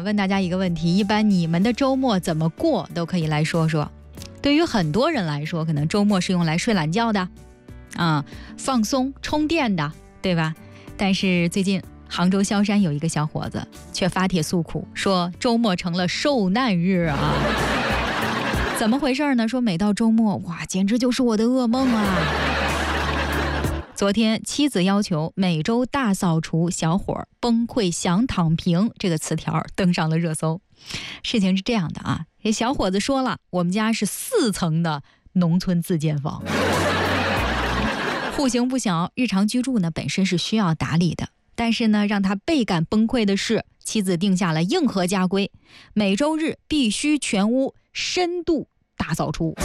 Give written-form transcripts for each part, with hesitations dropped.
问大家一个问题，一般你们的周末怎么过都可以来说说。对于很多人来说，可能周末是用来睡懒觉的放松充电的，对吧？但是最近杭州萧山有一个小伙子却发帖诉苦，说周末成了受难日啊。怎么回事呢？说每到周末，哇，简直就是我的噩梦啊。昨天妻子要求每周大扫除，小伙崩溃想躺平，这个词条登上了热搜。事情是这样的啊，这小伙子说了，我们家是4层的农村自建房，户型不小，日常居住呢本身是需要打理的，但是呢让他倍感崩溃的是，妻子定下了硬核家规，每周日必须全屋深度大扫除。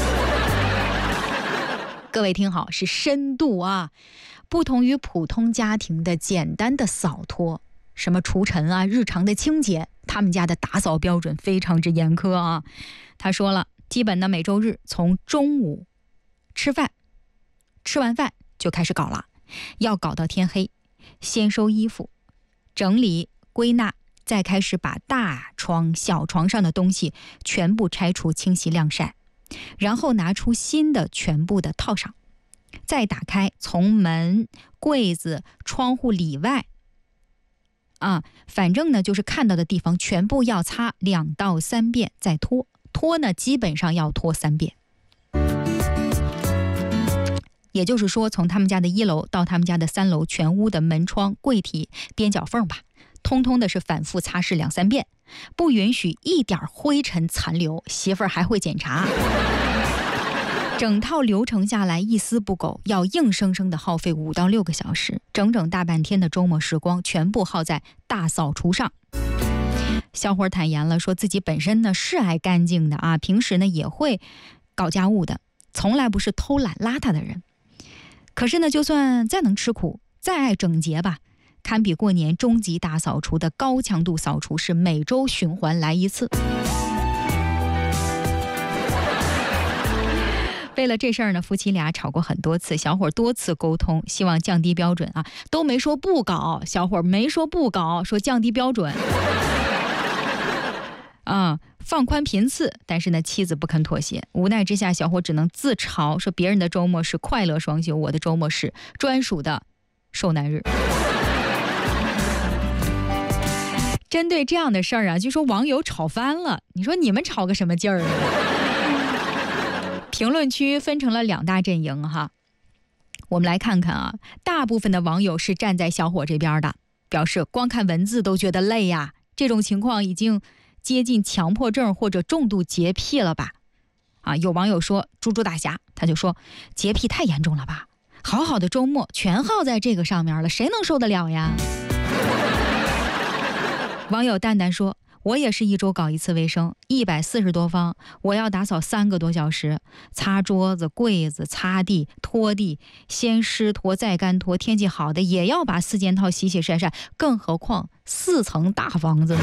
各位听好，是深度啊，不同于普通家庭的简单的扫拖，什么除尘啊，日常的清洁，他们家的打扫标准非常之严苛啊。他说了，基本呢每周日从中午吃完饭就开始搞了，要搞到天黑，先收衣服，整理归纳，再开始把大床小床上的东西全部拆除清洗晾晒，然后拿出新的全部的套上，再打开，从门、柜子、窗户里外反正呢就是看到的地方全部要擦2到3遍，再拖呢基本上要拖3遍。也就是说，从他们家的1楼到他们家的3楼，全屋的门窗、柜体、边角缝吧，通通的是反复擦拭2、3遍，不允许一点灰尘残留，媳妇儿还会检查。整套流程下来一丝不苟，要硬生生的耗费5到6个小时，整整大半天的周末时光全部耗在大扫除上。小伙坦言了，说自己本身呢是爱干净的啊，平时呢也会搞家务的，从来不是偷懒邋遢的人。可是呢，就算再能吃苦，再爱整洁吧，堪比过年终极大扫除的高强度扫除是每周循环来一次。为了这事儿呢，夫妻俩吵过很多次，小伙多次沟通，希望降低标准啊，都没说不搞，小伙没说不搞，说降低标准放宽频次，但是呢，妻子不肯妥协，无奈之下，小伙只能自嘲说别人的周末是快乐双休，我的周末是专属的受难日。针对这样的事儿啊，据说网友吵翻了，你说你们吵个什么劲儿啊？评论区分成了2大阵营哈，我们来看看啊，大部分的网友是站在小伙这边的，表示光看文字都觉得累呀，这种情况已经接近强迫症或者重度洁癖了吧？有网友说猪猪大侠，他就说洁癖太严重了吧，好好的周末全耗在这个上面了，谁能受得了呀？网友蛋蛋说，我也是1周搞1次卫生，140多方，我要打扫3个多小时，擦桌子、柜子、擦地、拖地，先湿拖再干拖，天气好的也要把4件套洗洗晒晒，更何况4层大房子呢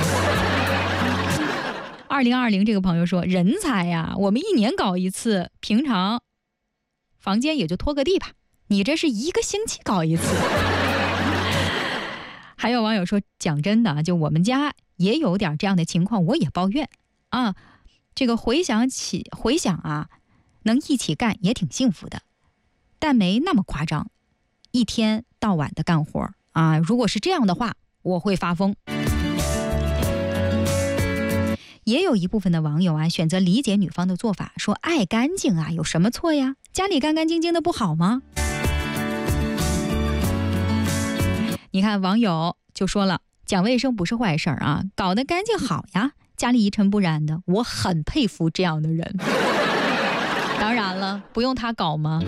？2020这个朋友说，人才呀，我们1年搞1次，平常房间也就拖个地吧，你这是1个星期搞1次。还有网友说，讲真的，就我们家也有点这样的情况，我也抱怨啊。这个回想啊，能一起干也挺幸福的，但没那么夸张，一天到晚的干活啊。如果是这样的话，我会发疯。也有一部分的网友啊，选择理解女方的做法，说爱干净啊，有什么错呀？家里干干净净的不好吗？你看网友就说了，讲卫生不是坏事啊，搞得干净好呀，家里一尘不染的，我很佩服这样的人。当然了，不用他搞吗？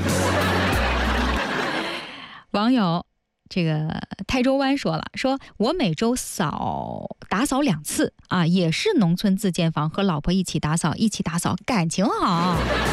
网友这个泰州湾说了，说我每周打扫2次啊，也是农村自建房，和老婆一起打扫，感情好。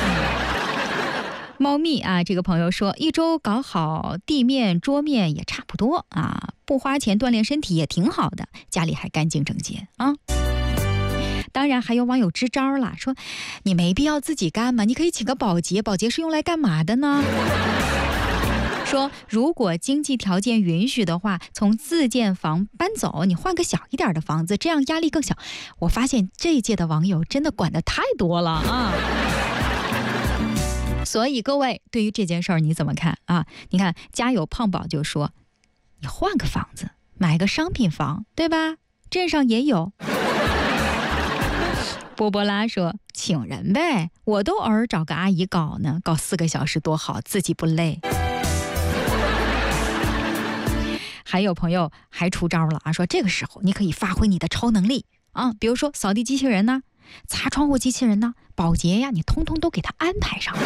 猫蜜啊，这个朋友说1周搞好地面桌面也差不多啊，不花钱锻炼身体也挺好的，家里还干净整洁啊。当然还有网友支招了，说你没必要自己干嘛，你可以请个保洁，保洁是用来干嘛的呢？ 说如果经济条件允许的话，从自建房搬走，你换个小一点的房子，这样压力更小。我发现这一届的网友真的管得太多了啊！所以各位对于这件事儿你怎么看啊？你看家有胖宝就说，你换个房子，买个商品房，对吧？镇上也有。波波拉说，请人呗，我都偶尔找个阿姨搞呢，搞4个小时多好，自己不累。还有朋友还出招了啊，说这个时候你可以发挥你的超能力啊，比如说扫地机器人呢，擦窗户机器人呢，保洁呀，你通通都给他安排上。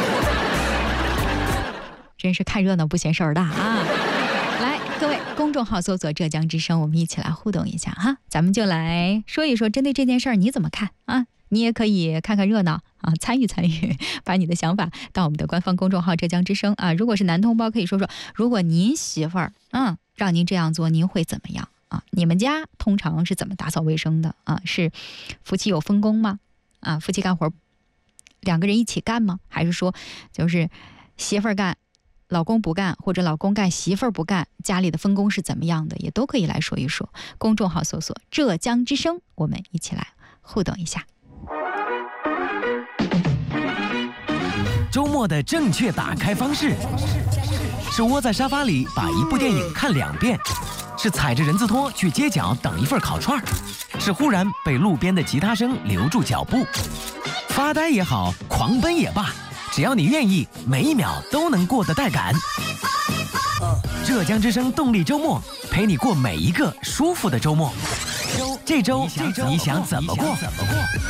真是看热闹不嫌事儿大啊！来，各位公众号搜索浙江之声，我们一起来互动一下哈，咱们就来说一说针对这件事儿你怎么看啊？你也可以看看热闹啊，参与参与，把你的想法到我们的官方公众号浙江之声啊。如果是男同胞，可以说说，如果您媳妇儿让您这样做，您会怎么样啊？你们家通常是怎么打扫卫生的啊？是夫妻有分工吗？啊，夫妻干活2个人一起干吗？还是说就是媳妇儿干，老公不干，或者老公干，媳妇儿不干？家里的分工是怎么样的？也都可以来说一说。公众号搜索浙江之声，我们一起来互动一下。 周末的正确打开方式是窝在沙发里把一部电影看2遍，是踩着人字拖去街角等一份烤串，是忽然被路边的吉他声留住脚步。发呆也好，狂奔也罢，只要你愿意，每一秒都能过得带感。浙江之声动力周末，陪你过每一个舒服的周末。这周你想怎么过？